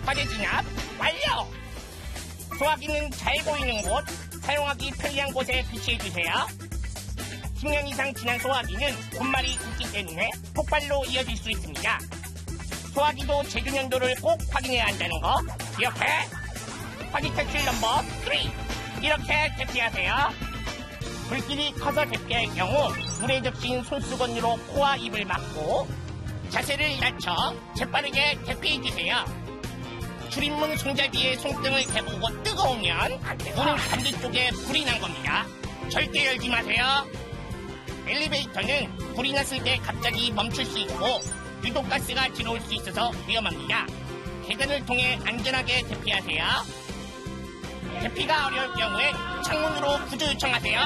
과제 진압 완료! 소화기는 잘 보이는 곳, 사용하기 편리한 곳에 비치해주세요. 10년 이상 지난 소화기는 곰말이 굳기 때문에 폭발로 이어질 수 있습니다. 소화기도 제조 연도를 꼭 확인해야 한다는 거 기억해! 화기 탈출 넘버 3! 이렇게 대피하세요. 불길이 커서 대피할 경우 물에 적신 손수건으로 코와 입을 막고 자세를 낮춰 재빠르게 대피해주세요. 출입문 손잡이에 손등을 대보고 뜨거우면 문 반대쪽에 불이 난 겁니다. 절대 열지 마세요. 엘리베이터는 불이 났을 때 갑자기 멈출 수 있고 유독가스가 들어올 수 있어서 위험합니다. 계단을 통해 안전하게 대피하세요. 대피가 어려울 경우엔 창문으로 구조 요청하세요.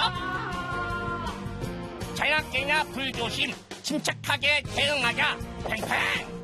자연재해나 불조심, 침착하게 대응하자. 팽팽!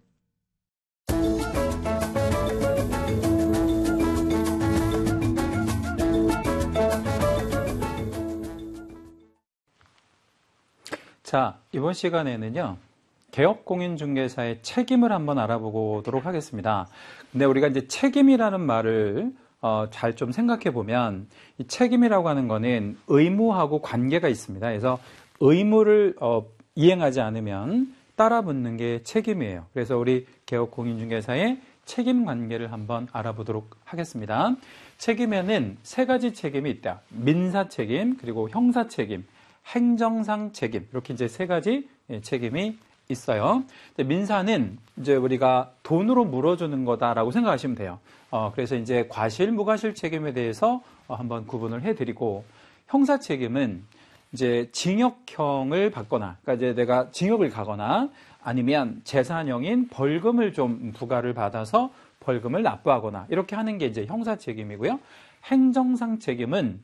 자, 이번 시간에는요, 개업공인중개사의 책임을 한번 알아보도록 하겠습니다. 근데 우리가 이제 책임이라는 말을 잘 좀 생각해 보면 이 책임이라고 하는 거는 의무하고 관계가 있습니다. 그래서 의무를 이행하지 않으면 따라붙는 게 책임이에요. 그래서 우리 개업공인중개사의 책임 관계를 한번 알아보도록 하겠습니다. 책임에는 세 가지 책임이 있다. 민사 책임, 그리고 형사 책임, 행정상 책임, 이렇게 이제 세 가지 책임이 있어요. 민사는 이제 우리가 돈으로 물어주는 거다라고 생각하시면 돼요. 그래서 이제 과실, 무과실 책임에 대해서 한번 구분을 해드리고, 형사 책임은 이제 징역형을 받거나, 그러니까 이제 내가 징역을 가거나 아니면 재산형인 벌금을 좀 부과를 받아서 벌금을 납부하거나 이렇게 하는 게 이제 형사 책임이고요. 행정상 책임은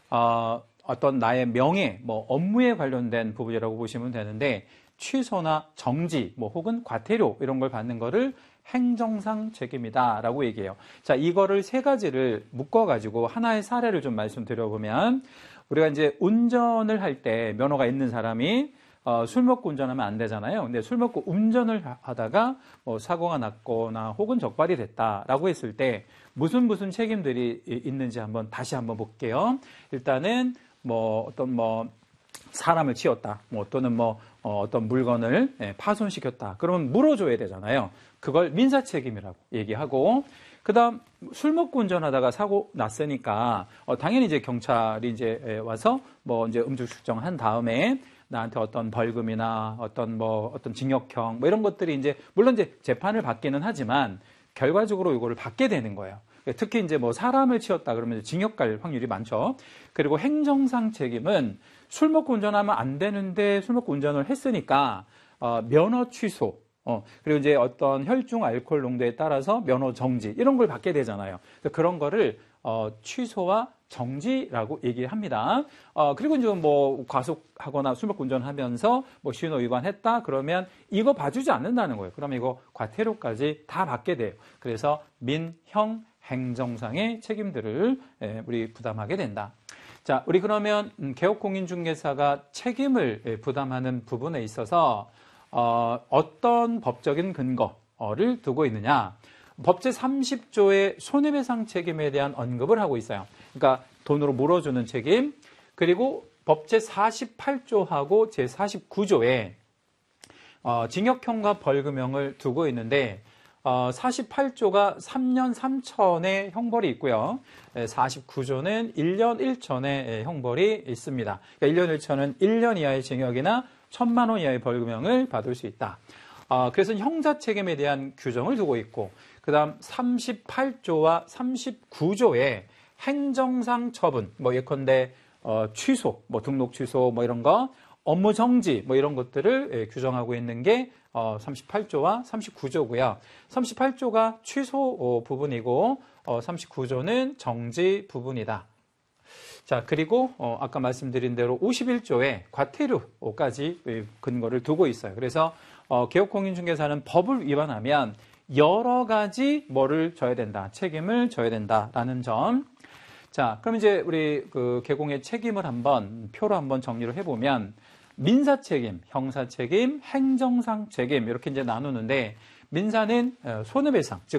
어떤 나의 명예, 뭐 업무에 관련된 부분이라고 보시면 되는데, 취소나 정지, 뭐 혹은 과태료 이런 걸 받는 거를 행정상 책임이다라고 얘기해요. 자, 이거를 세 가지를 묶어가지고 하나의 사례를 좀 말씀드려보면, 우리가 이제 운전을 할 때 면허가 있는 사람이 술 먹고 운전하면 안 되잖아요. 근데 술 먹고 운전을 하다가 뭐 사고가 났거나 혹은 적발이 됐다라고 했을 때 무슨 책임들이 있는지 다시 한번 볼게요. 일단은 어떤 사람을 치었다, 또는 어떤 물건을 파손시켰다. 그러면 물어줘야 되잖아요. 그걸 민사 책임이라고 얘기하고, 그 다음 술 먹고 운전하다가 사고 났으니까 당연히 이제 경찰이 이제 와서 이제 음주 측정한 다음에 나한테 어떤 벌금이나 어떤 징역형 이런 것들이 이제 물론 이제 재판을 받기는 하지만 결과적으로 이거를 받게 되는 거예요. 특히 이제 사람을 치었다 그러면 징역 갈 확률이 많죠. 그리고 행정상 책임은 술 먹고 운전하면 안 되는데 술 먹고 운전을 했으니까 면허 취소, 그리고 이제 어떤 혈중 알코올 농도에 따라서 면허 정지 이런 걸 받게 되잖아요. 그런 거를 취소와 정지라고 얘기합니다. 그리고 이제 과속하거나 술 먹고 운전하면서 신호 위반했다 그러면 이거 봐주지 않는다는 거예요. 그러면 이거 과태료까지 다 받게 돼요. 그래서 민, 형, 행정상의 책임들을 우리 부담하게 된다. 자, 우리 그러면 개업공인중개사가 책임을 부담하는 부분에 있어서 어떤 법적인 근거를 두고 있느냐? 법제 30조의 손해배상 책임에 대한 언급을 하고 있어요. 그러니까 돈으로 물어주는 책임, 그리고 법제 48조하고 제 49조에 징역형과 벌금형을 두고 있는데 48조가 3년 3천의 형벌이 있고요. 49조는 1년 1천의 형벌이 있습니다. 그러니까 1년 1천은 1년 이하의 징역이나 1,000만 원 이하의 벌금형을 받을 수 있다. 그래서 형사 책임에 대한 규정을 두고 있고, 그 다음 38조와 39조에 행정상 처분, 예컨대 취소, 등록 취소 이런 거, 업무 정지 이런 것들을 규정하고 있는 게 38조와 39조고요. 38조가 취소 부분이고 39조는 정지 부분이다. 자, 그리고 아까 말씀드린 대로 51조에 과태료까지 근거를 두고 있어요. 그래서 개업공인중개사는 법을 위반하면 여러 가지 뭐를 져야 된다, 책임을 져야 된다라는 점. 자, 그럼 이제 우리 개공의 책임을 표로 한번 정리를 해보면, 민사 책임, 형사 책임, 행정상 책임 이렇게 이제 나누는데, 민사는 손해배상, 즉